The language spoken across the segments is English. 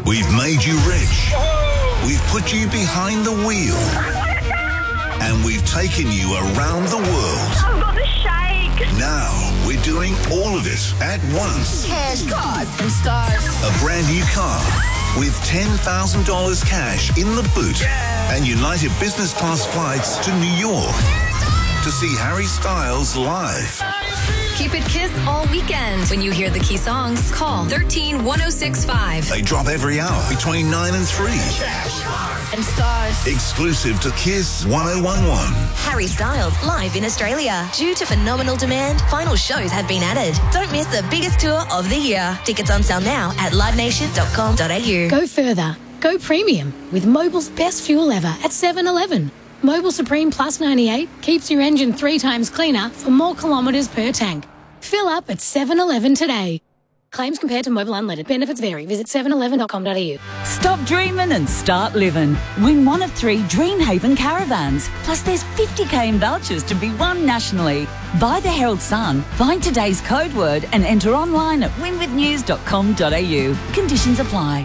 We've made you rich. We've put you behind the wheel. And we've taken you around the world. I've got the shake. Now we're doing all of it at once. Cash, cars, and stars. A brand new car with $10,000 cash in the boot and United Business Class flights to New York to see Harry Styles live. Keep it Kiss all weekend. When you hear the key songs, call 13-1065. They drop every hour between 9 and 3. And stars. Exclusive to Kiss 1011. Harry Styles live in Australia. Due to phenomenal demand, final shows have been added. Don't miss the biggest tour of the year. Tickets on sale now at livenation.com.au. Go further. Go premium with Mobil's best fuel ever at 7-Eleven. Mobil Supreme Plus 98 keeps your engine 3 times cleaner for more kilometres per tank. Fill up at 7-Eleven today. Claims compared to Mobil Unleaded. Benefits vary. Visit 711.com.au. Stop dreaming and start living. Win one of 3 Dreamhaven caravans. Plus there's 50k in vouchers to be won nationally. Buy the Herald Sun, find today's code word and enter online at winwithnews.com.au. Conditions apply.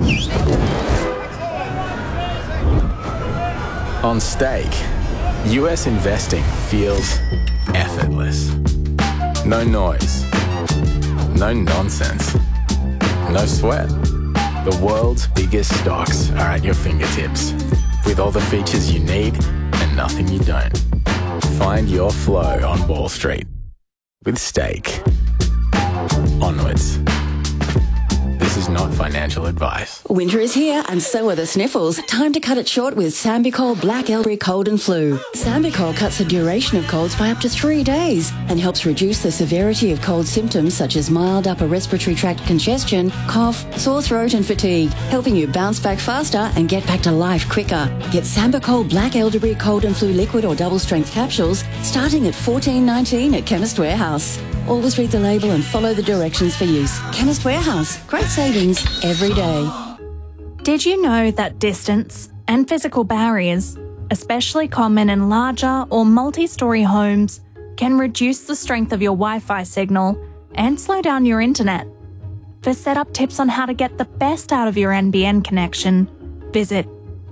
On Stake, US investing feels effortless. No noise. No nonsense. No sweat. The world's biggest stocks are at your fingertips, with all the features you need and nothing you don't. Find your flow on Wall Street with Stake. Onwards. This is not financial advice. Winter is here and so are the sniffles. Time to cut it short with Sambicol Black Elderberry Cold and Flu. Sambicol cuts the duration of colds by up to 3 days and helps reduce the severity of cold symptoms such as mild upper respiratory tract congestion, cough, sore throat and fatigue, helping you bounce back faster and get back to life quicker. Get Sambicol Black Elderberry Cold and Flu liquid or double strength capsules starting at $14.19 at Chemist Warehouse. Always read the label and follow the directions for use. Chemist Warehouse. Great savings every day. Did you know that distance and physical barriers, especially common in larger or multi-storey homes, can reduce the strength of your Wi-Fi signal and slow down your internet? For setup tips on how to get the best out of your NBN connection, visit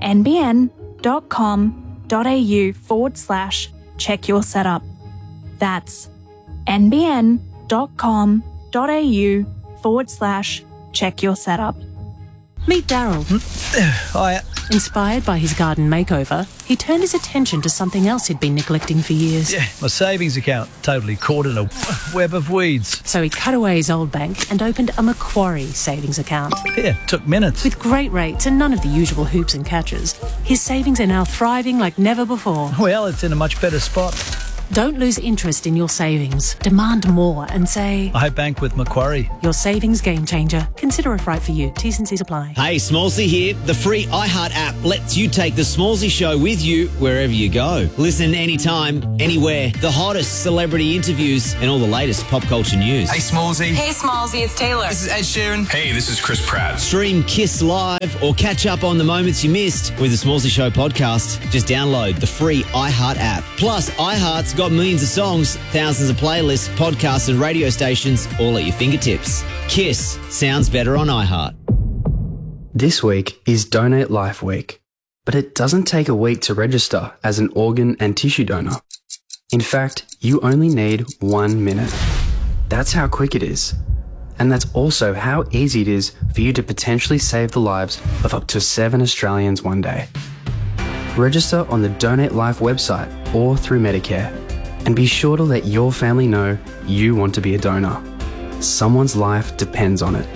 nbn.com.au/check your setup. That's nbn.com.au/check your setup. Meet Daryl. Hiya. Inspired by his garden makeover, he turned his attention to something else he'd been neglecting for years. Yeah, my savings account, totally caught in a web of weeds. So he cut away his old bank and opened a Macquarie savings account. Yeah, took minutes. With great rates and none of the usual hoops and catches, his savings are now thriving like never before. Well, it's in a much better spot. Don't lose interest in your savings. Demand more and say, I bank with Macquarie. Your savings game changer. Consider if right for you. T's and C's apply. Hey, Smallsy here. The free iHeart app lets you take the Smallsy show with you wherever you go. Listen anytime, anywhere. The hottest celebrity interviews and all the latest pop culture news. Hey, Smallsy. Hey, Smallsy, it's Taylor. This is Ed Sheeran. Hey, this is Chris Pratt. Stream Kiss Live or catch up on the moments you missed with the Smallsy Show podcast. Just download the free iHeart app. Plus, iHeart's got millions of songs, thousands of playlists, podcasts and radio stations all at your fingertips. Kiss sounds better on iHeart. This week is Donate Life Week, but it doesn't take a week to register as an organ and tissue donor. In fact, you only need 1 minute. That's how quick it is. And that's also how easy it is for you to potentially save the lives of up to 7 Australians one day. Register on the Donate Life website or through Medicare. And be sure to let your family know you want to be a donor. Someone's life depends on it.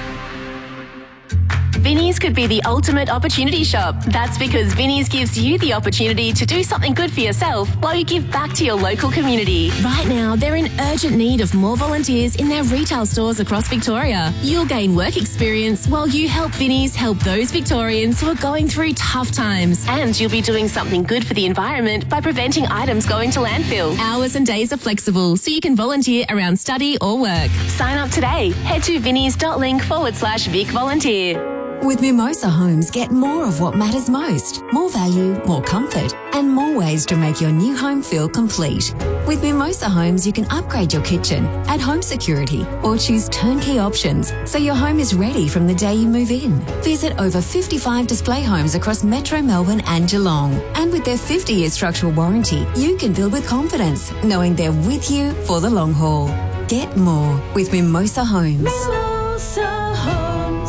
Vinnie's could be the ultimate opportunity shop. That's because Vinnie's gives you the opportunity to do something good for yourself while you give back to your local community. Right now, they're in urgent need of more volunteers in their retail stores across Victoria. You'll gain work experience while you help Vinnie's help those Victorians who are going through tough times. And you'll be doing something good for the environment by preventing items going to landfill. Hours and days are flexible, so you can volunteer around study or work. Sign up today. Head to vinnies.link/Vic Volunteer. With Mimosa Homes, get more of what matters most. More value, more comfort, and more ways to make your new home feel complete. With Mimosa Homes, you can upgrade your kitchen, add home security, or choose turnkey options so your home is ready from the day you move in. Visit over 55 display homes across Metro Melbourne and Geelong. And with their 50-year structural warranty, you can build with confidence, knowing they're with you for the long haul. Get more with Mimosa Homes. Mimosa Homes.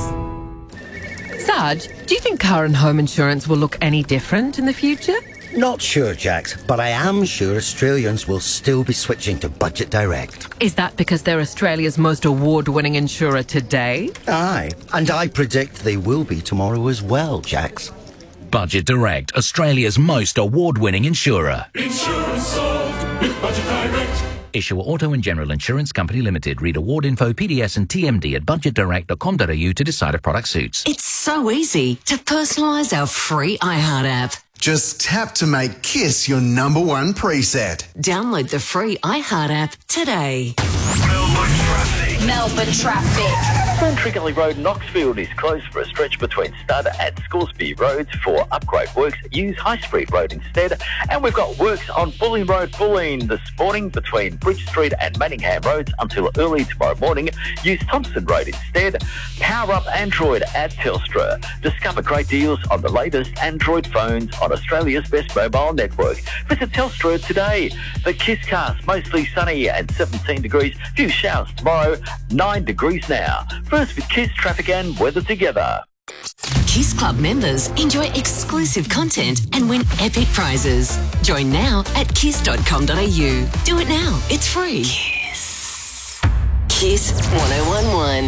Sarge, do you think car and home insurance will look any different in the future? Not sure, Jax, but I am sure Australians will still be switching to Budget Direct. Is that because they're Australia's most award-winning insurer today? Aye, and I predict they will be tomorrow as well, Jax. Budget Direct, Australia's most award-winning insurer. Insurance solved with Budget Direct. Issuer Auto and General Insurance Company Limited. Read award info, PDS and TMD at budgetdirect.com.au to decide if product suits. It's so easy to personalise our free iHeart app. Just tap to make Kiss your number one preset. Download the free iHeart app today. Melbourne traffic. Country Gully Road, Knoxfield is closed for a stretch between Stud and Scoresby Roads for upgrade works. Use High Street Road instead. And we've got works on Bulleen Road, Bulleen this morning between Bridge Street and Manningham Roads until early tomorrow morning. Use Thompson Road instead. Power up Android at Telstra. Discover great deals on the latest Android phones on Australia's best mobile network. Visit Telstra today. The Kisscast, mostly sunny and 17 degrees. Few showers tomorrow, 9 degrees now. First with Kiss traffic and weather together. Kiss Club members enjoy exclusive content and win epic prizes. Join now at kiss.com.au. Do it now. It's free. Kiss. Kiss 1011.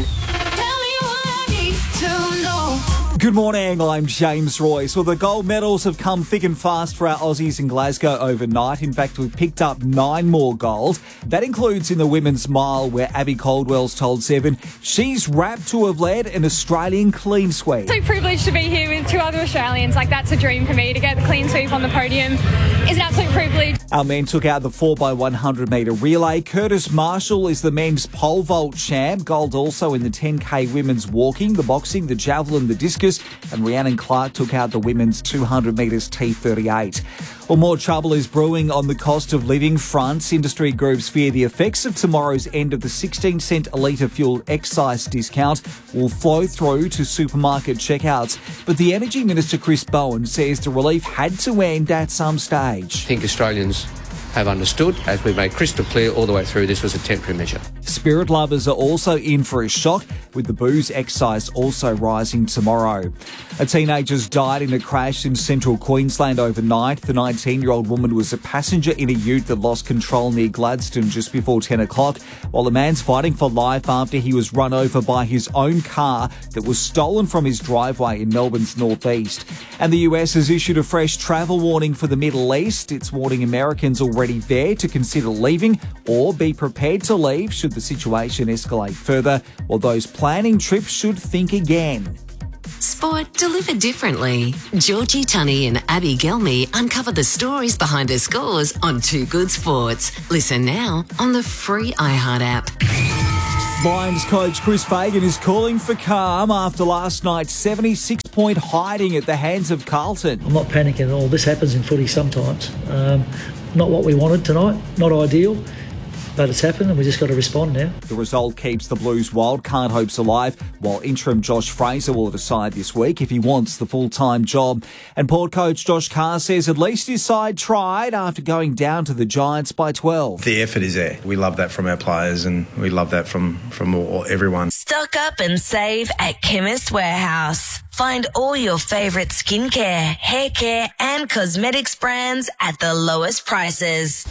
Good morning, I'm James Royce. Well, the gold medals have come thick and fast for our Aussies in Glasgow overnight. In fact, we've picked up 9 more gold. That includes in the women's mile, where Abby Caldwell's told Seven she's rapt to have led an Australian clean sweep. So privileged to be here with 2 other Australians. That's a dream for me. To get the clean sweep on the podium is an absolute privilege. Our men took out the 4x100 metre relay. Curtis Marshall is the men's pole vault champ. Gold also in the 10K women's walking, the boxing, the javelin, the discus, and Rhiannon Clark took out the women's 200 metres T38. Well, more trouble is brewing on the cost of living front. Industry groups fear the effects of tomorrow's end of the 16-cent a litre fuel excise discount will flow through to supermarket checkouts. But the Energy Minister, Chris Bowen, says the relief had to end at some stage. I think Australians have understood, as we made crystal clear all the way through, this was a temporary measure. Spirit lovers are also in for a shock, with the booze excise also rising tomorrow. A teenager's died in a crash in central Queensland overnight. The 19-year-old woman was a passenger in a ute that lost control near Gladstone just before 10 o'clock, while the man's fighting for life after he was run over by his own car that was stolen from his driveway in Melbourne's northeast. And the US has issued a fresh travel warning for the Middle East. It's warning Americans already there to consider leaving or be prepared to leave should the situation escalate further, while those planning trips should think again. Sport delivered differently. Georgie Tunney and Abby Gelmy uncover the stories behind her scores on Too Good Sports. Listen now on the free iHeart app. Lions coach Chris Fagan is calling for calm after last night's 76-point hiding at the hands of Carlton. I'm not panicking at all. This happens in footy sometimes. Not what we wanted tonight, not ideal, but it's happened and we just got to respond now. The result keeps the Blues wild card hopes alive, while interim Josh Fraser will decide this week if he wants the full-time job. And Port coach Josh Carr says at least his side tried after going down to the Giants by 12. The effort is there. We love that from our players and we love that from everyone. Stock up and save at Chemist Warehouse. Find all your favourite skincare, hair care and cosmetics brands at the lowest prices.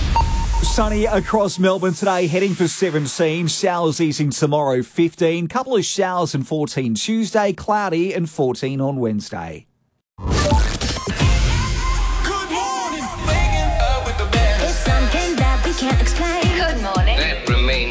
Sunny across Melbourne today, heading for 17. Showers easing tomorrow, 15. Couple of showers and 14 Tuesday. Cloudy and 14 on Wednesday.